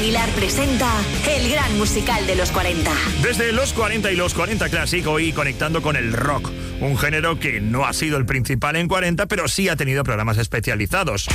Aguilar presenta el gran musical de los 40. Desde los 40 y los 40 Classic, hoy conectando con el rock. Un género que no ha sido el principal en 40, pero sí ha tenido programas especializados.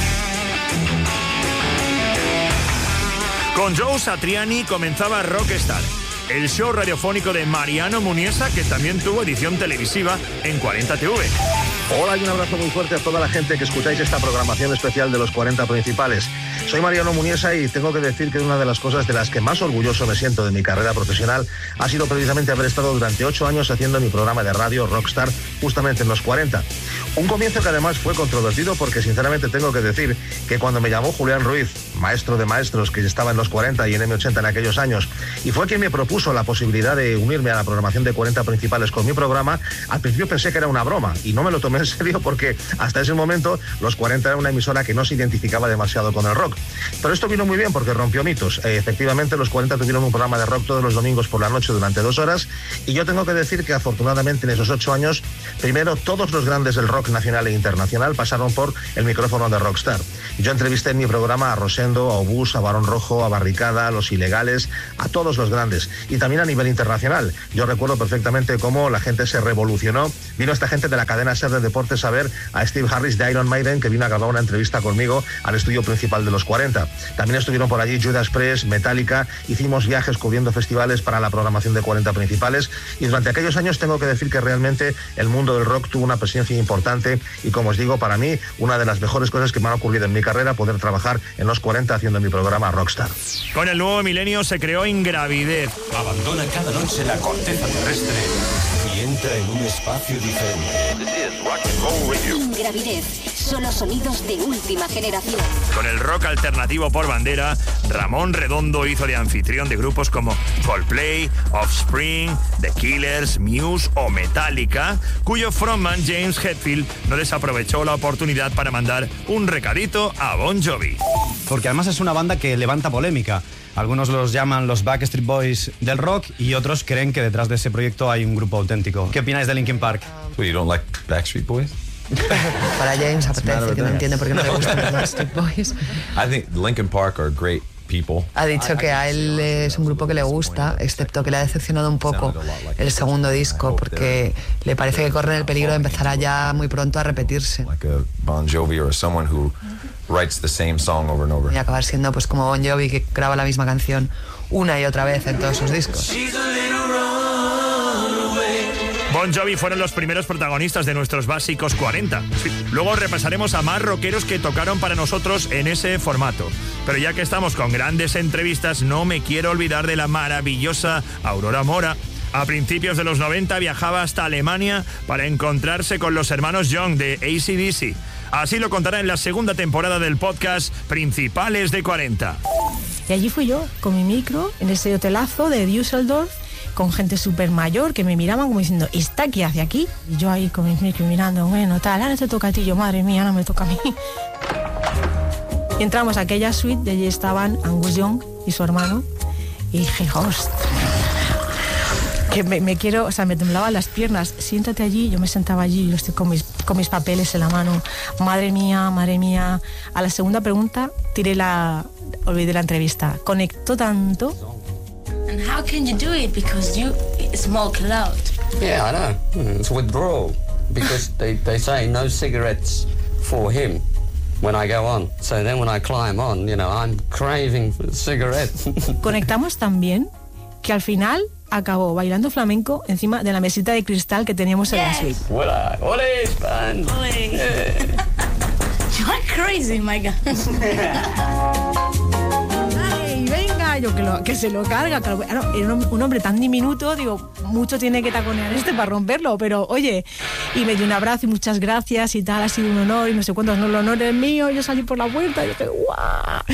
Con Joe Satriani comenzaba Rockstar, el show radiofónico de Mariano Muniesa, que también tuvo edición televisiva en 40 TV. Hola y un abrazo muy fuerte a toda la gente que escucháis esta programación especial de los 40 principales. Soy Mariano Muniesa y tengo que decir que una de las cosas de las que más orgulloso me siento de mi carrera profesional ha sido precisamente haber estado durante 8 años haciendo mi programa de radio Rockstar justamente en los 40. Un comienzo que además fue controvertido porque sinceramente tengo que decir que cuando me llamó Julián Ruiz, maestro de maestros que estaba en los 40 y en M80 en aquellos años, y fue quien me propuso la posibilidad de unirme a la programación de 40 principales con mi programa, al principio pensé que era una broma y no me lo tomé en serio porque hasta ese momento los 40 era una emisora que no se identificaba demasiado con el rock. Pero esto vino muy bien porque rompió mitos. Efectivamente, los 40 tuvieron un programa de rock todos los domingos por la noche durante 2 horas y yo tengo que decir que afortunadamente en esos 8 años, primero todos los grandes del rock nacional e internacional pasaron por el micrófono de Rockstar. Yo entrevisté en mi programa a Rosendo, a Obús, a Barón Rojo, a Barricada, a Los Ilegales, a todos los grandes. Y también a nivel internacional. Yo recuerdo perfectamente cómo la gente se revolucionó. Vino esta gente de la cadena SER de Deportes a ver a Steve Harris de Iron Maiden, que vino a grabar una entrevista conmigo al estudio principal de los 40. También estuvieron por allí Judas Priest, Metallica. Hicimos viajes cubriendo festivales para la programación de 40 principales. Y durante aquellos años tengo que decir que realmente el mundo del rock tuvo una presencia importante. Y como os digo, para mí, una de las mejores cosas que me han ocurrido en mi carrera, poder trabajar en los 40 haciendo mi programa Rockstar. Con el nuevo milenio se creó Ingravidez. Abandona cada noche la corteza terrestre y entra en un espacio diferente. Ingravidez, solo sonidos de última generación. Con el rock alternativo por bandera, Ramón Redondo hizo de anfitrión de grupos como Coldplay, Offspring, The Killers, Muse o Metallica, cuyo frontman James Hetfield no desaprovechó la oportunidad para mandar un recadito a Bon Jovi. Porque además es una banda que levanta polémica. Algunos los llaman los Backstreet Boys del rock y otros creen que detrás de ese proyecto hay un grupo auténtico. ¿Qué opináis de Linkin Park? You don't like Backstreet Boys? Para James apetece, que no entiende por qué no le gustan los Backstreet Boys. I think Linkin Park are great people. Ha dicho que a él es un grupo que le gusta, excepto que le ha decepcionado un poco el segundo disco, porque le parece que corren el peligro de empezar ya muy pronto a repetirse. Like a Bon Jovi or someone who writes the same song over and over. Y acabar siendo pues como Bon Jovi, que graba la misma canción una y otra vez en todos sus discos. Bon Jovi fueron los primeros protagonistas de nuestros básicos 40. Sí. Luego repasaremos a más rockeros que tocaron para nosotros en ese formato. Pero ya que estamos con grandes entrevistas, no me quiero olvidar de la maravillosa Aurora Mora. A principios de los 90 viajaba hasta Alemania para encontrarse con los hermanos Young de AC/DC. Así lo contará en la segunda temporada del podcast Principales de 40. Y allí fui yo, con mi micro, en ese hotelazo de Düsseldorf, con gente súper mayor que me miraban como diciendo, ¿está qué hace aquí? Y yo ahí con mi micro mirando, bueno, tal, ahora te toca a ti. Yo, madre mía, ahora me toca a mí. Y entramos a aquella suite, de allí estaban Angus Young y su hermano, y dije, ostras, que me quiero, o sea, me temblaban las piernas. Siéntate allí, yo me sentaba allí, yo estoy con mis papeles en la mano. Madre mía, madre mía. A la segunda pregunta olvidé la entrevista. Conectó tanto. And how can you do it? Because you smoke a lot. Yeah, I know. It's withdrawal. Because they say no cigarettes for him when I go on. So then when I climb on, you know, I'm craving for cigarettes. Conectamos tan bien que al final acabó bailando flamenco encima de la mesita de cristal que teníamos en la suite. Hola, band. You are crazy, my God. Ay, venga, yo que se lo carga. Claro, era un hombre tan diminuto, digo, mucho tiene que taconear para romperlo, pero oye, y me dio un abrazo y muchas gracias y tal, ha sido un honor y no sé cuántos, no, el honor es mío, yo salí por la puerta y dije, ¡guau!